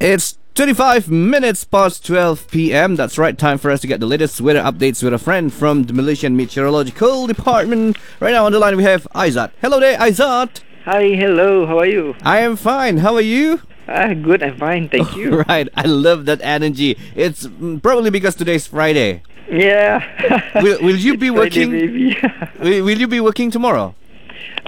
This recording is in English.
It's 25 minutes past 12 p.m. That's right, time for us to get the latest weather updates with a friend from the Malaysian Meteorological Department. Right now on the line we have Aizat. Hello there, Aizat. Hi, hello, how are you? I am fine. How are you? Good, I'm fine, thank you. Right, I love that energy. It's probably because today's Friday. Yeah. Will you be Friday, working? baby. Will you be working tomorrow?